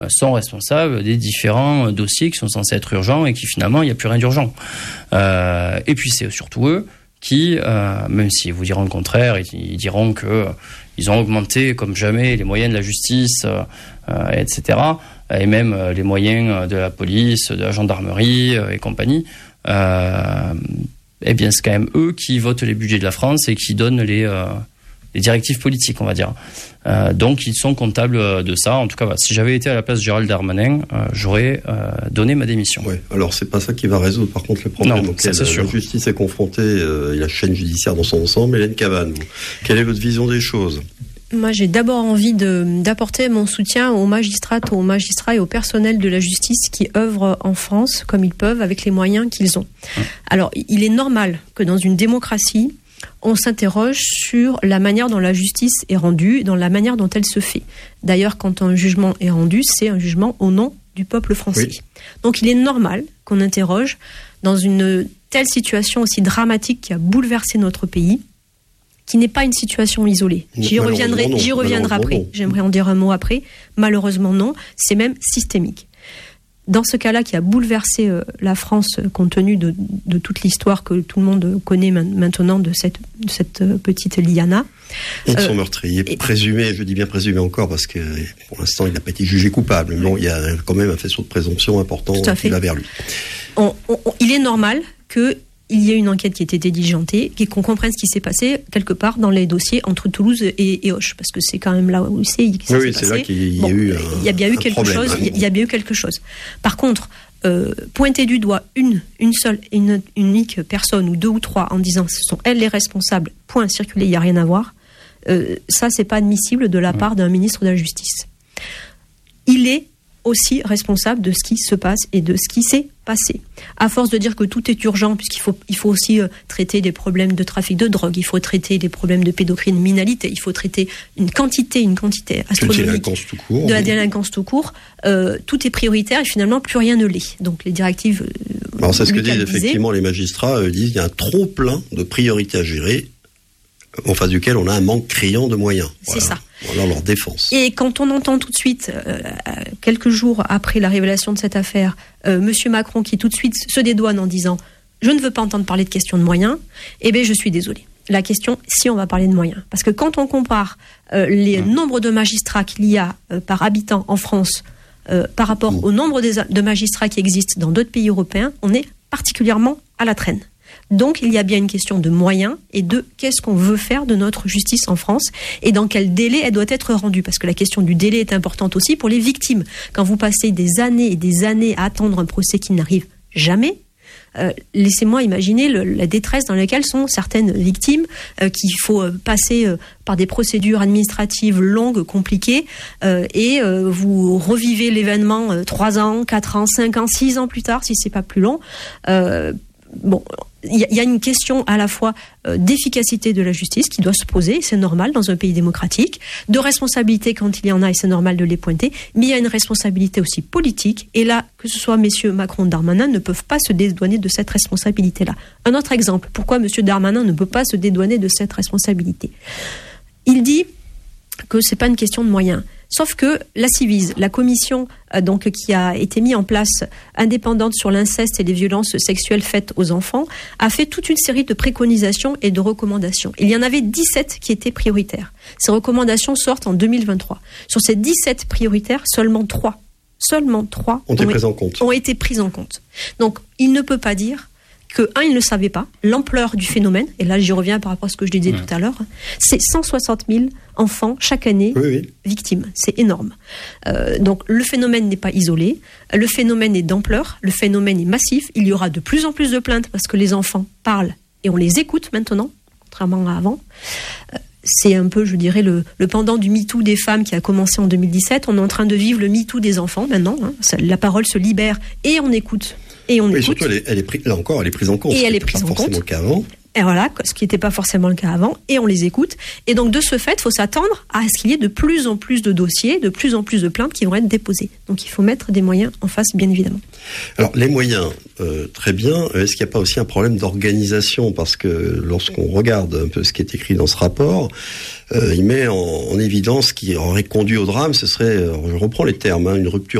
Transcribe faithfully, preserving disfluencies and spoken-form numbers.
sont responsables des différents dossiers qui sont censés être urgents et qui finalement il n'y a plus rien d'urgent. Euh, et puis c'est surtout eux qui, euh, même s'ils vous diront le contraire, ils, ils diront que euh, ils ont augmenté comme jamais les moyens de la justice, euh, euh, et cetera. Et même euh, les moyens de la police, de la gendarmerie euh, et compagnie. Euh, eh bien c'est quand même eux qui votent les budgets de la France et qui donnent les euh, les directives politiques, on va dire. Euh, donc, ils sont comptables de ça. En tout cas, bah, si j'avais été à la place de Gérald Darmanin, euh, j'aurais euh, donné ma démission. Oui, alors c'est pas ça qui va résoudre, par contre, le problème. Non, Donc, ça, c'est la, sûr. La justice est confrontée, euh, et la chaîne judiciaire dans son ensemble. Hélène Cabane, quelle est votre vision des choses ? Moi, j'ai d'abord envie de, d'apporter mon soutien aux magistrates, aux magistrats et au personnel de la justice qui œuvrent en France comme ils peuvent avec les moyens qu'ils ont. Hum. Alors, il est normal que dans une démocratie, on s'interroge sur la manière dont la justice est rendue, dans la manière dont elle se fait. D'ailleurs, quand un jugement est rendu, c'est un jugement au nom du peuple français. Oui. Donc il est normal qu'on interroge dans une telle situation aussi dramatique qui a bouleversé notre pays, qui n'est pas une situation isolée. J'y reviendrai, non, j'y reviendrai après. Non. J'aimerais en dire un mot après. Malheureusement non, c'est même systémique. Dans ce cas-là, qui a bouleversé euh, la France, compte tenu de, de toute l'histoire que tout le monde connaît maintenant de cette, de cette euh, petite Liana. Et de son euh, meurtrier et... présumé, je dis bien présumé encore, parce que pour l'instant, il n'a pas été jugé coupable. Mais bon, il y a quand même un faisceau de présomption important qui va vers lui. On, on, on, il est normal que il y a une enquête qui a été diligentée, qu'on comprenne ce qui s'est passé quelque part dans les dossiers entre Toulouse et, et Auch, parce que c'est quand même là où c'est. Oui, oui, c'est passé. Là qu'il y a bon, eu. Il y a bien eu quelque problème, chose. hein. Il y a bien eu quelque chose. Par contre, euh, pointer du doigt une, une seule, une, une unique personne ou deux ou trois en disant ce sont elles les responsables. Point circulé, il n'y a rien à voir. Euh, ça, c'est pas admissible de la part d'un ministre de la Justice. Il est aussi responsable de ce qui se passe et de ce qui s'est passé. À force de dire que tout est urgent, puisqu'il faut, il faut aussi euh, traiter des problèmes de trafic de drogue, il faut traiter des problèmes de pédocriminalité, il faut traiter une quantité, une quantité astronomique tout court, de la oui. délinquance tout court. Euh, tout est prioritaire et finalement plus rien ne l'est. Donc les directives. Euh, Alors c'est ce que disent effectivement les magistrats. Euh, disent qu'il y a un trop plein de priorités à gérer, en face duquel on a un manque criant de moyens. C'est voilà. ça. Voilà leur défense. Et quand on entend tout de suite, euh, quelques jours après la révélation de cette affaire, euh, Monsieur Macron qui tout de suite se dédouane en disant « je ne veux pas entendre parler de questions de moyens », eh bien je suis désolée. La question, si on va parler de moyens. Parce que quand on compare euh, les mmh. nombres de magistrats qu'il y a euh, par habitant en France euh, par rapport mmh. au nombre des, de magistrats qui existent dans d'autres pays européens, on est particulièrement à la traîne. Donc, il y a bien une question de moyens et de qu'est-ce qu'on veut faire de notre justice en France et dans quel délai elle doit être rendue. Parce que la question du délai est importante aussi pour les victimes. Quand vous passez des années et des années à attendre un procès qui n'arrive jamais, euh, laissez-moi imaginer le, la détresse dans laquelle sont certaines victimes, euh, qu'il faut euh, passer euh, par des procédures administratives longues, compliquées, euh, et euh, vous revivez l'événement euh, trois ans, quatre ans, cinq ans, six ans plus tard, si c'est pas plus long. Euh, bon... Il y a une question à la fois euh, d'efficacité de la justice qui doit se poser, c'est normal dans un pays démocratique, de responsabilité quand il y en a et c'est normal de les pointer, mais il y a une responsabilité aussi politique et là, que ce soit messieurs Macron ou Darmanin ne peuvent pas se dédouaner de cette responsabilité-là. Un autre exemple, pourquoi monsieur Darmanin ne peut pas se dédouaner de cette responsabilité ? Il dit que c'est pas une question de moyens. Sauf que la Civise, la commission euh, donc qui a été mise en place indépendante sur l'inceste et les violences sexuelles faites aux enfants, a fait toute une série de préconisations et de recommandations. Il y en avait dix-sept qui étaient prioritaires. Ces recommandations sortent en deux mille vingt-trois. Sur ces dix-sept prioritaires, seulement trois, seulement trois ont, ont, été, en compte. ont été prises en compte. Donc, il ne peut pas dire que, un, il ne savait pas l'ampleur du phénomène, et là j'y reviens par rapport à ce que je disais mmh. tout à l'heure, c'est cent soixante mille enfants chaque année oui, oui. victimes, c'est énorme. Euh, donc le phénomène n'est pas isolé, le phénomène est d'ampleur, le phénomène est massif, il y aura de plus en plus de plaintes parce que les enfants parlent et on les écoute maintenant, contrairement à avant. Euh, c'est un peu, je dirais, le, le pendant du MeToo des femmes qui a commencé en deux mille dix-sept, on est en train de vivre le MeToo des enfants maintenant, hein. Ça, la parole se libère et on écoute. Et on oui, écoute. surtout, elle est, elle est prise, là encore, elle est prise en compte. Et elle est prise pas en forcément compte. Qu'avant. Et voilà, ce qui n'était pas forcément le cas avant, et on les écoute. Et donc, de ce fait, il faut s'attendre à ce qu'il y ait de plus en plus de dossiers, de plus en plus de plaintes qui vont être déposées. Donc, il faut mettre des moyens en face, bien évidemment. Alors, les moyens, euh, très bien. Est-ce qu'il n'y a pas aussi un problème d'organisation ? Parce que lorsqu'on regarde un peu ce qui est écrit dans ce rapport, euh, il met en, en évidence ce qui aurait conduit au drame, ce serait, je reprends les termes, hein, une rupture